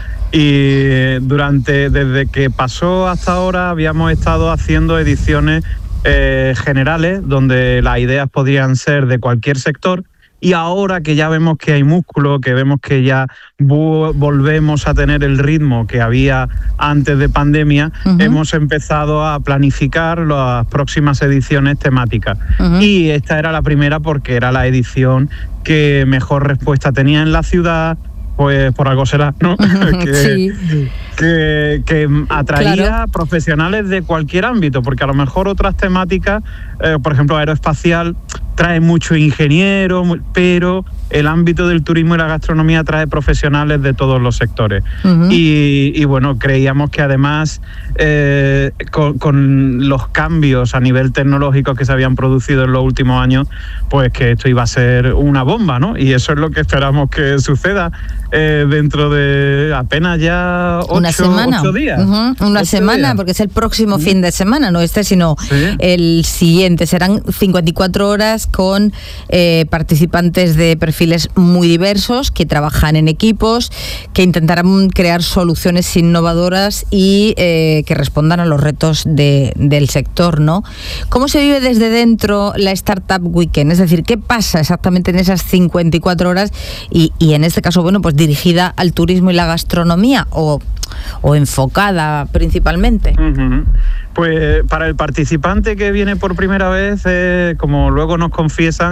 y durante desde que pasó hasta ahora habíamos estado haciendo ediciones eh, generales donde las ideas podrían ser de cualquier sector. Y ahora que ya vemos que hay músculo, que vemos que ya vo- volvemos a tener el ritmo que había antes de pandemia, uh-huh. hemos empezado a planificar las próximas ediciones temáticas. Uh-huh. Y esta era la primera porque era la edición que mejor respuesta tenía en la ciudad, pues por algo será, ¿no? que, sí. que, que atraía claro. profesionales de cualquier ámbito, porque a lo mejor otras temáticas, eh, por ejemplo, aeroespacial, trae muchos ingenieros, pero el ámbito del turismo y la gastronomía trae profesionales de todos los sectores. Uh-huh. Y, y bueno, creíamos que además eh, con, con los cambios a nivel tecnológico que se habían producido en los últimos años, pues que esto iba a ser una bomba, ¿no? Y eso es lo que esperamos que suceda eh, dentro de apenas ya ocho, una semana. ocho días. Uh-huh. Una ocho semana, días. Porque es el próximo uh-huh. fin de semana, no este, sino ¿sí? el siguiente. Serán cincuenta y cuatro horas con eh, participantes de perfiles muy diversos que trabajan en equipos, que intentarán crear soluciones innovadoras y eh, que respondan a los retos de, del sector, ¿no? ¿Cómo se vive desde dentro la Startup Weekend? Es decir, ¿qué pasa exactamente en esas cincuenta y cuatro horas y, y en este caso, bueno, pues dirigida al turismo y la gastronomía o, o enfocada principalmente? Uh-huh. Pues para el participante que viene por primera vez, eh, como luego nos confiesan,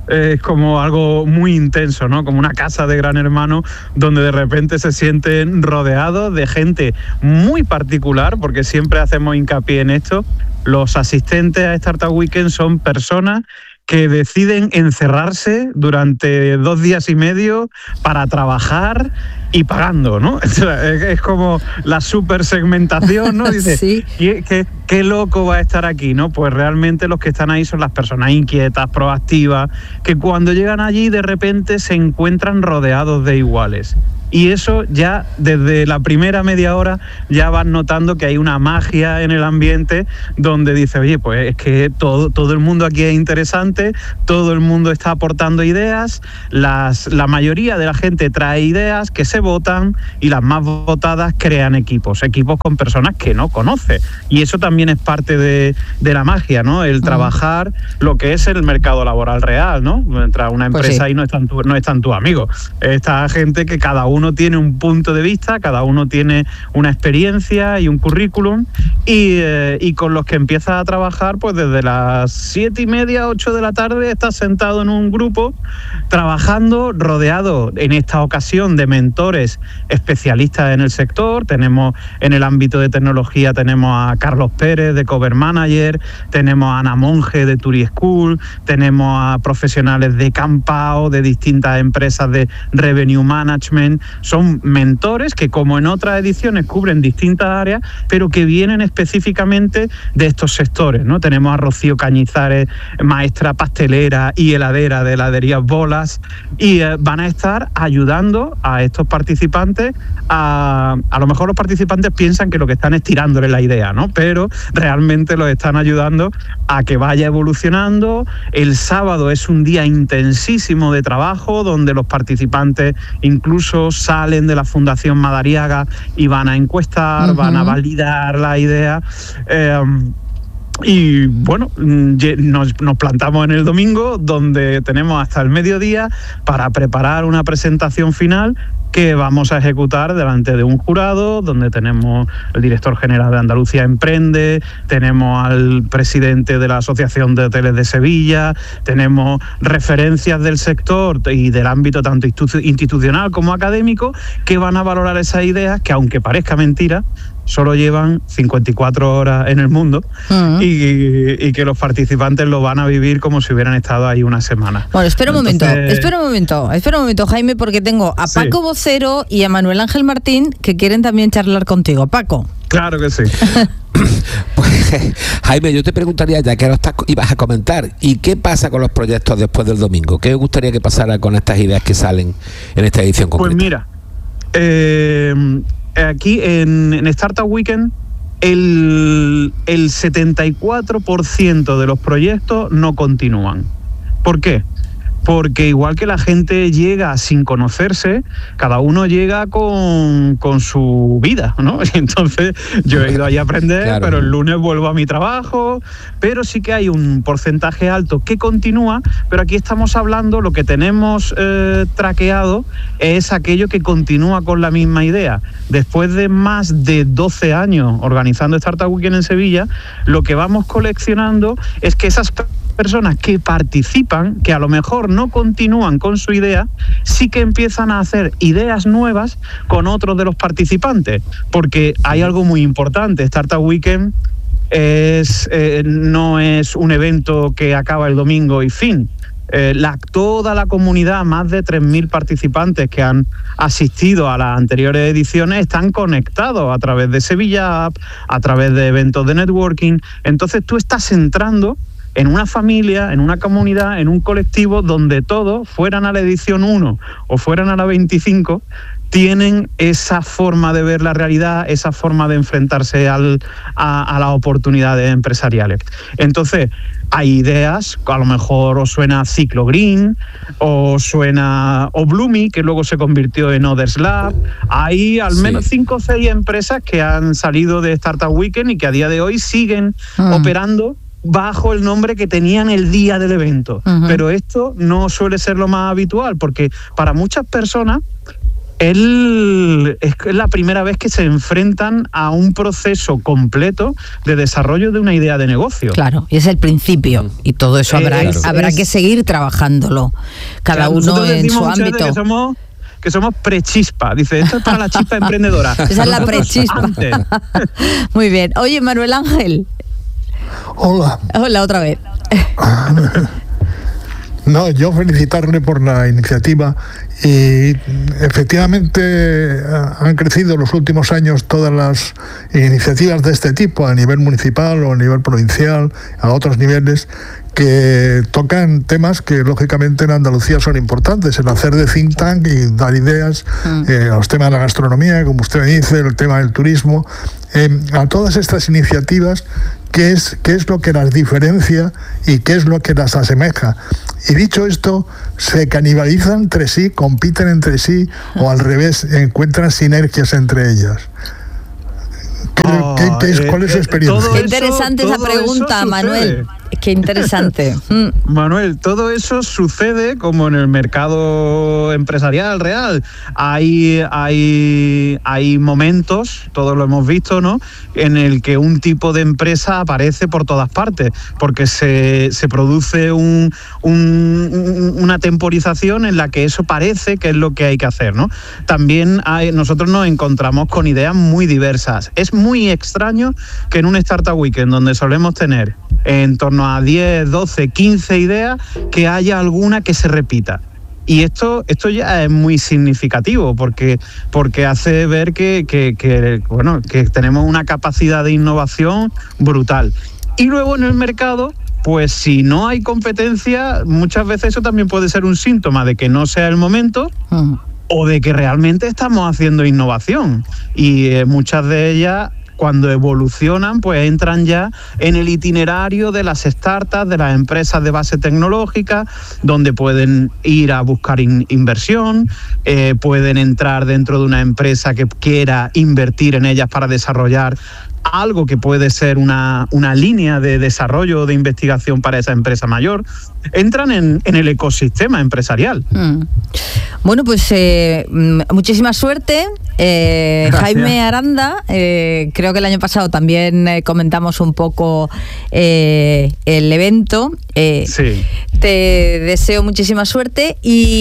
es como algo muy intenso, ¿no? Como una casa de Gran Hermano donde de repente se sienten rodeados de gente muy particular, porque siempre hacemos hincapié en esto. Los asistentes a Startup Weekend son personas que deciden encerrarse durante dos días y medio para trabajar y pagando, ¿no? Es como la super segmentación, ¿no? Dice, sí. ¿qué, qué, qué loco va a estar aquí, ¿no? Pues realmente los que están ahí son las personas inquietas, proactivas, que cuando llegan allí de repente se encuentran rodeados de iguales. Y eso ya desde la primera media hora ya van notando que hay una magia en el ambiente donde dice, oye, pues es que todo, todo el mundo aquí es interesante, todo el mundo está aportando ideas, las, la mayoría de la gente trae ideas que se votan y las más votadas crean equipos, equipos con personas que no conoce. Y eso también es parte de, de la magia, ¿no? El trabajar lo que es el mercado laboral real, ¿no? Entra una empresa pues sí. y no están, tu, no están tus amigos. Esta gente que cada uno tiene un punto de vista, cada uno tiene una experiencia y un currículum y, eh, y con los que empiezas a trabajar pues desde las siete y media, ocho de la tarde estás sentado en un grupo trabajando rodeado en esta ocasión de mentores especialistas en el sector. Tenemos en el ámbito de tecnología tenemos a Carlos Pérez de Cover Manager, tenemos a Ana Monge de Turi School, tenemos a profesionales de Campao, de distintas empresas de Revenue Management. Son mentores que, como en otras ediciones, cubren distintas áreas, pero que vienen específicamente de estos sectores, ¿no? Tenemos a Rocío Cañizares, maestra pastelera y heladera de heladerías Bolas, y eh, van a estar ayudando a estos participantes a... A lo mejor los participantes piensan que lo que están es tirándole la idea, ¿no? Pero realmente los están ayudando a que vaya evolucionando. El sábado es un día intensísimo de trabajo, donde los participantes incluso salen de la Fundación Madariaga y van a encuestar, uh-huh. van a validar la idea. Eh, Y bueno, nos, nos plantamos en el domingo, donde tenemos hasta el mediodía para preparar una presentación final que vamos a ejecutar delante de un jurado, donde tenemos el director general de Andalucía Emprende, tenemos al presidente de la Asociación de Hoteles de Sevilla, tenemos referencias del sector y del ámbito tanto institucional como académico, que van a valorar esas ideas que, aunque parezca mentira, solo llevan cincuenta y cuatro horas en el mundo uh-huh. y, y que los participantes lo van a vivir como si hubieran estado ahí una semana. Bueno, espera un Entonces... momento, espera un momento, espera un momento, Jaime, porque tengo a Paco sí. Vocero y a Manuel Ángel Martín que quieren también charlar contigo. Paco. Claro que sí. Pues, Jaime, yo te preguntaría, ya que ahora estás, ibas a comentar, ¿y qué pasa con los proyectos después del domingo? ¿Qué os gustaría que pasara con estas ideas que salen en esta edición concreta? Pues mira, eh... aquí en, en Startup Weekend el, el setenta y cuatro por ciento de los proyectos no continúan. ¿Por qué? Porque igual que la gente llega sin conocerse, cada uno llega con, con su vida, ¿no? Entonces yo he ido ahí a aprender, claro. pero el lunes vuelvo a mi trabajo, pero sí que hay un porcentaje alto que continúa, pero aquí estamos hablando, lo que tenemos eh, traqueado es aquello que continúa con la misma idea. Después de más de doce años organizando Startup Weekend en Sevilla, lo que vamos coleccionando es que esas personas que participan, que a lo mejor no continúan con su idea, sí que empiezan a hacer ideas nuevas con otros de los participantes, porque hay algo muy importante. Startup Weekend es, eh, no es un evento que acaba el domingo y fin. Eh, la, toda la comunidad, más de tres mil participantes que han asistido a las anteriores ediciones, están conectados a través de Sevilla App, a través de eventos de networking. Entonces tú estás entrando en una familia, en una comunidad, en un colectivo donde todos, fueran a la edición uno o fueran a la veinticinco, tienen esa forma de ver la realidad, esa forma de enfrentarse al, a, a las oportunidades empresariales. Entonces, hay ideas, a lo mejor os suena Ciclo Green, o suena Oblumi, que luego se convirtió en Others Lab. Hay al menos sí. cinco o seis empresas que han salido de Startup Weekend y que a día de hoy siguen mm. operando bajo el nombre que tenían el día del evento. Uh-huh. Pero esto no suele ser lo más habitual, porque para muchas personas él es la primera vez que se enfrentan a un proceso completo de desarrollo de una idea de negocio. Claro, y es el principio, y todo eso habrá, Es- habrá es- que seguir trabajándolo, cada O sea, uno nosotros en decimos su muchas veces ámbito. Que somos, que somos prechispa. Dice, esto es para la chispa emprendedora. Esa es la Nosotros prechispa. antes. Muy bien. Oye, Manuel Ángel. Hola. Hola, otra vez. No, yo felicitarle por la iniciativa y efectivamente eh, han crecido en los últimos años todas las iniciativas de este tipo a nivel municipal o a nivel provincial, a otros niveles, que tocan temas que lógicamente en Andalucía son importantes, el hacer de think tank y dar ideas, eh, a los temas de la gastronomía, como usted me dice, el tema del turismo, eh, a todas estas iniciativas, qué es, qué es lo que las diferencia y qué es lo que las asemeja. Y dicho esto, se canibalizan entre sí, compiten entre sí o al revés, encuentran sinergias entre ellas. ¿Qué, Oh, qué- qué es, eh, ¿Cuál es su eh, experiencia? todo Qué eso- interesante esa todo eso pregunta, sucede. Manuel. Qué interesante. Mm. Manuel, todo eso sucede como en el mercado empresarial real. Hay, hay, hay momentos, todos lo hemos visto, ¿no?, en el que un tipo de empresa aparece por todas partes, porque se, se produce un, un- un- una temporización en la que eso parece que es lo que hay que hacer, ¿no? También hay, nosotros nos encontramos con ideas muy diversas. Es muy extraño que en un Startup Weekend, donde solemos tener en torno a diez, doce, quince ideas, que haya alguna que se repita. Y esto, esto ya es muy significativo porque, porque hace ver que, que, que, bueno, que tenemos una capacidad de innovación brutal. Y luego en el mercado, pues si no hay competencia, muchas veces eso también puede ser un síntoma de que no sea el momento o de que realmente estamos haciendo innovación. Y eh, muchas de ellas, cuando evolucionan, pues entran ya en el itinerario de las startups, de las empresas de base tecnológica, donde pueden ir a buscar in- inversión, eh, pueden entrar dentro de una empresa que quiera invertir en ellas para desarrollar algo que puede ser una, una línea de desarrollo o de investigación para esa empresa mayor. Entran en, en el ecosistema empresarial. Mm. Bueno, pues eh, mm, muchísima suerte. Eh, Gracias. Jaime Aranda, eh, creo que el año pasado también eh, comentamos un poco eh, el evento. Eh, Sí. Te deseo muchísima suerte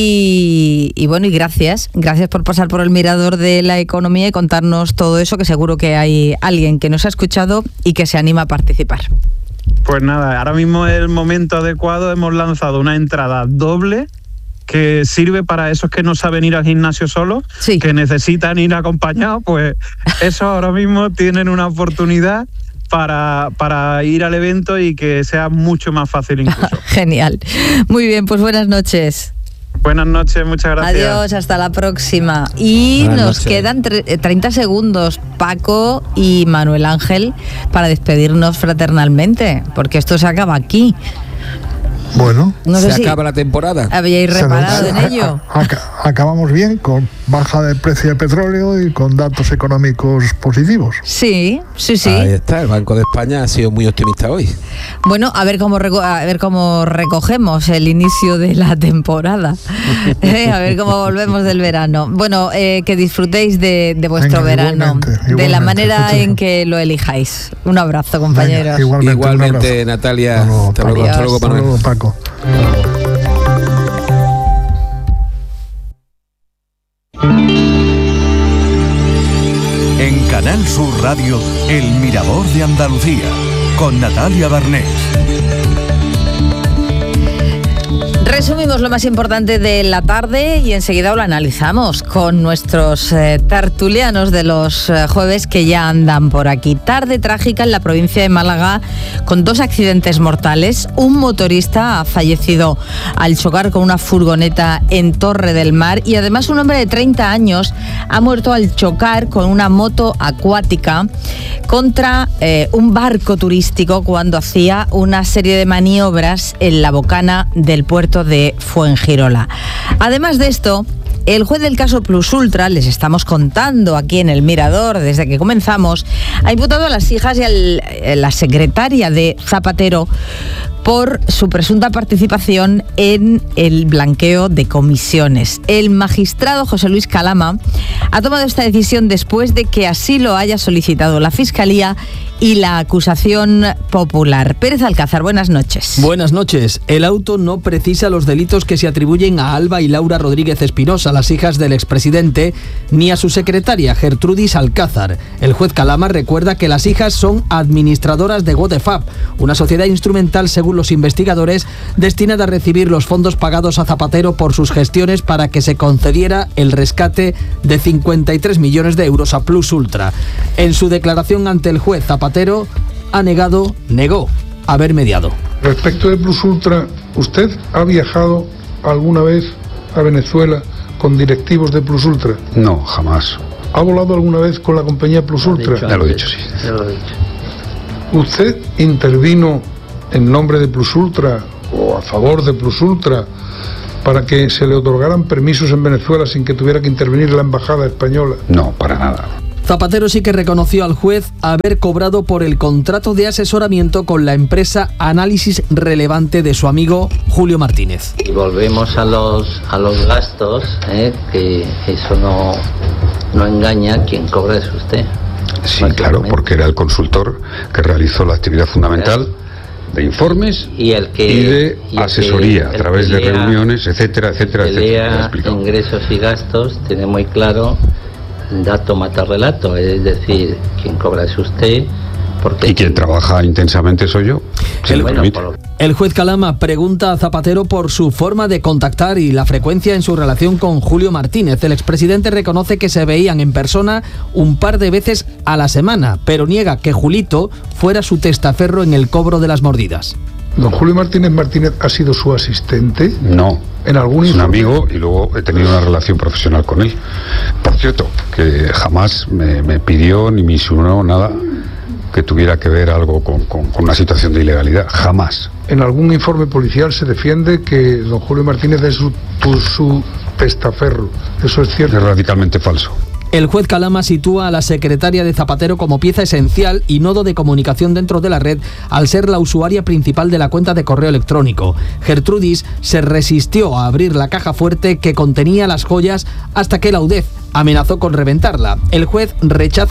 y, y bueno, y gracias. Gracias por pasar por el mirador de la economía y contarnos todo eso, que seguro que hay alguien que nos ha escuchado y que se anima a participar. Pues nada, ahora mismo es el momento adecuado. Hemos lanzado una entrada doble que sirve para esos que no saben ir al gimnasio solos, que necesitan ir acompañados. Pues esos ahora mismo tienen una oportunidad para, para ir al evento y que sea mucho más fácil incluso. Genial. Muy bien, pues buenas noches. Buenas noches, muchas gracias. Adiós, hasta la próxima. Y Buenas nos noches. quedan tre- eh, treinta segundos, Paco y Manuel Ángel, para despedirnos fraternalmente, porque esto se acaba aquí. Bueno, No sé Se si acaba la temporada. habíais reparado en ello. Aca- acabamos bien, con baja del precio del petróleo y con datos económicos positivos. Sí, sí, sí. Ahí está, el Banco de España ha sido muy optimista hoy. Bueno, a ver cómo reco- a ver cómo recogemos el inicio de la temporada. Eh, a ver cómo volvemos del verano. Bueno, eh, que disfrutéis de, de vuestro Venga, verano, igualmente, de la igualmente. manera Muchas en que lo elijáis. Un abrazo, compañeros. igualmente, un Igualmente, abrazo. Natalia. Hasta luego, hasta luego, Hasta Manuel. luego, Paco. En Canal Sur Radio, El Mirador de Andalucía, con Natalia Barnés. Resumimos lo más importante de la tarde y enseguida lo analizamos con nuestros eh, tertulianos de los eh, jueves que ya andan por aquí. Tarde trágica en la provincia de Málaga con dos accidentes mortales. Un motorista ha fallecido al chocar con una furgoneta en Torre del Mar y además un hombre de treinta años ha muerto al chocar con una moto acuática contra eh, un barco turístico cuando hacía una serie de maniobras en la bocana del puerto de Fuengirola. Además de esto, el juez del caso Plus Ultra, les estamos contando aquí en El Mirador desde que comenzamos, ha imputado a las hijas y a la secretaria de Zapatero por su presunta participación en el blanqueo de comisiones. El magistrado José Luis Calama ha tomado esta decisión después de que así lo haya solicitado la Fiscalía y la acusación popular. Pérez Alcázar, buenas noches. Buenas noches. El auto no precisa los delitos que se atribuyen a Alba y Laura Rodríguez Espinosa, las hijas del expresidente, ni a su secretaria, Gertrudis Alcázar. El juez Calama recuerda que las hijas son administradoras de Gotefab, una sociedad instrumental, según los investigadores, destinada a recibir los fondos pagados a Zapatero por sus gestiones para que se concediera el rescate de cincuenta y tres millones de euros a Plus Ultra. En su declaración ante el juez, Zapatero ha negado, negó haber mediado. Respecto de Plus Ultra, ¿usted ha viajado alguna vez a Venezuela con directivos de Plus Ultra? No, jamás. ¿Ha volado alguna vez con la compañía Plus Ultra? Ya lo he dicho, sí. Ya lo he dicho. ¿Usted intervino en nombre de Plus Ultra o a favor de Plus Ultra para que se le otorgaran permisos en Venezuela sin que tuviera que intervenir la embajada española? No, para nada. Zapatero sí que reconoció al juez haber cobrado por el contrato de asesoramiento con la empresa Análisis Relevante de su amigo Julio Martínez. Y volvemos a los a los gastos, ¿eh? Que eso no, no engaña, quien cobra es usted. Sí, claro, porque era el consultor que realizó la actividad fundamental de informes y, el que, y de y el asesoría que, a través de reuniones, etcétera, etcétera, el que etcétera. Lea ingresos y gastos, tiene muy claro, dato mata relato, es decir, quien cobra es usted. Porque y quien trabaja intensamente soy yo, si el, me permite. El juez Calama pregunta a Zapatero por su forma de contactar y la frecuencia en su relación con Julio Martínez. El expresidente reconoce que se veían en persona un par de veces a la semana, pero niega que Julito fuera su testaferro en el cobro de las mordidas. ¿Don Julio Martínez Martínez ha sido su asistente? No. ¿En algún Es un informe? amigo y luego he tenido una relación profesional con él. Por cierto, que jamás me, me pidió ni me insinuó nada que tuviera que ver algo con, con, con una situación de ilegalidad. Jamás. En algún informe policial se defiende que don Julio Martínez es su, tu, su testaferro. ¿Eso es cierto? Es radicalmente falso. El juez Calama sitúa a la secretaria de Zapatero como pieza esencial y nodo de comunicación dentro de la red, al ser la usuaria principal de la cuenta de correo electrónico. Gertrudis se resistió a abrir la caja fuerte que contenía las joyas hasta que la UDEF amenazó con reventarla. El juez rechaza